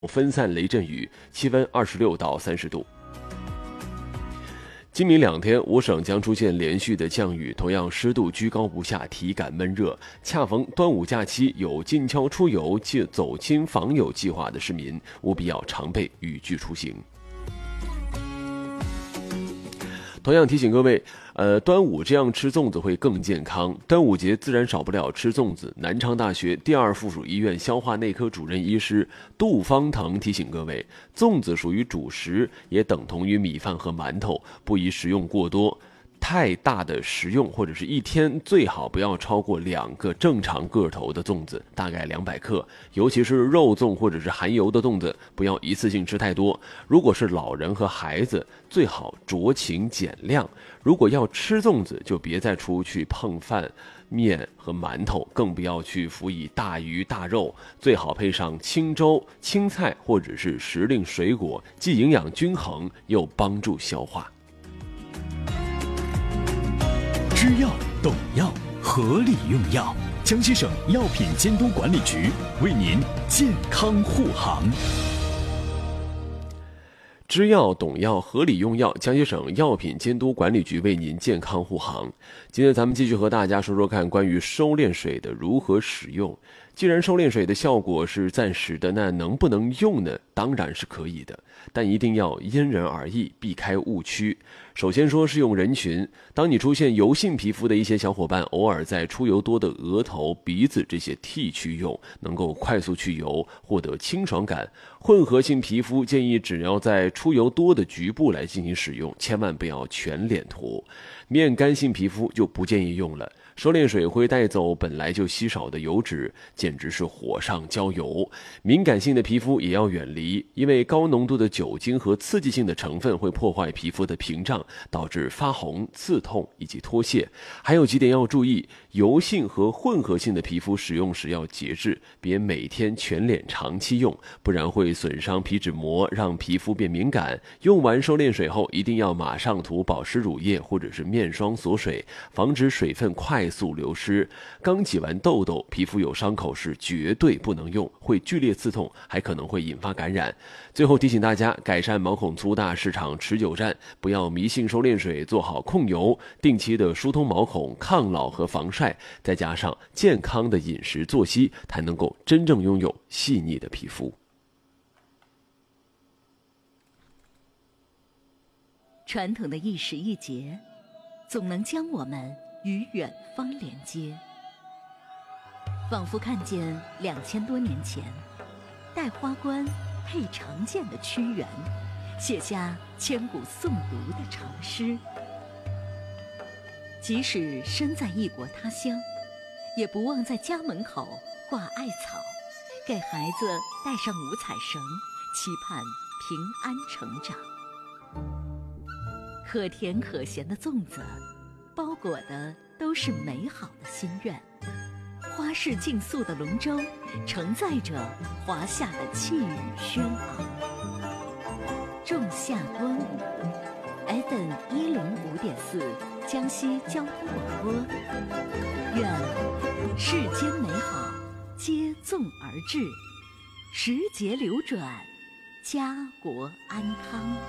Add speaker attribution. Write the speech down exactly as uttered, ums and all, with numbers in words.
Speaker 1: 分散雷阵雨，气温二十六到三十度。今明两天，我省将出现连续的降雨，同样湿度居高不下，体感闷热。恰逢端午假期，有近郊出游、走亲访友计划的市民，务必要常备雨具出行。同样提醒各位，呃，端午这样吃粽子会更健康。端午节自然少不了吃粽子。南昌大学第二附属医院消化内科主任医师杜方腾提醒各位，粽子属于主食，也等同于米饭和馒头，不宜食用过多。太大的食用或者是一天最好不要超过两个正常个头的粽子，大概两百克，尤其是肉粽或者是含油的粽子，不要一次性吃太多。如果是老人和孩子，最好酌情减量。如果要吃粽子，就别再出去碰饭、面和馒头，更不要去辅以大鱼大肉，最好配上清粥、青菜或者是时令水果，既营养均衡又帮助消化。
Speaker 2: 知药懂药，合理用药。江西省药品监督管理局为您健康护航。
Speaker 1: 知药懂药，合理用药。江西省药品监督管理局为您健康护航。今天咱们继续和大家说说看关于收敛水的如何使用。既然收敛水的效果是暂时的，那能不能用呢？当然是可以的，但一定要因人而异，避开误区。首先说适用人群，当你出现油性皮肤的一些小伙伴，偶尔在出油多的额头、鼻子这些 T 区用，能够快速去油，获得清爽感。混合性皮肤建议只要在出油多的局部来进行使用，千万不要全脸涂。面干性皮肤就不建议用了。收敛水会带走本来就稀少的油脂，简直是火上浇油。敏感性的皮肤也要远离，因为高浓度的酒精和刺激性的成分会破坏皮肤的屏障，导致发红、刺痛以及脱屑。还有几点要注意，油性和混合性的皮肤使用时要节制，别每天全脸长期用，不然会损伤皮脂膜，让皮肤变敏感。用完收敛水后，一定要马上涂保湿乳液或者是面霜锁水，防止水分快速流失。刚挤完痘痘，皮肤有伤口是绝对不能用，会剧烈刺痛，还可能会引发感染。最后提醒大家，改善毛孔粗大是场持久战，不要迷信收敛水，做好控油，定期的疏通毛孔、抗老和防晒，再加上健康的饮食作息，才能够真正拥有细腻的皮肤。
Speaker 3: 传统的一时一节，总能将我们与远方连接，仿佛看见两千多年前，戴花冠配长剑的屈原，写下千古诵读的长诗。即使身在异国他乡，也不忘在家门口挂艾草，给孩子带上五彩绳，期盼平安成长。可甜可咸的粽子，包裹的都是美好的心愿。花式竞速的龙舟，承载着华夏的气宇轩昂。仲夏端午 ，F M 一零五点四，江西交通广播。愿世间美好接踵而至，时节流转，家国安康。